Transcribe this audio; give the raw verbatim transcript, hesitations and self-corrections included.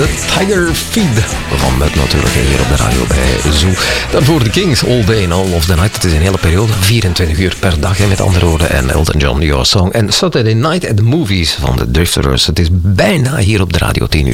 de Tiger Feed van Mud natuurlijk hier op de radio bij Zoo. Daarvoor de Kings, All Day and All of the Night. Het is een hele periode, vierentwintig uur per dag hè, met andere woorden. En Elton John, Your Song. En Saturday Night at the Movies van de Drifters. Het is bijna hier op de radio tien uur.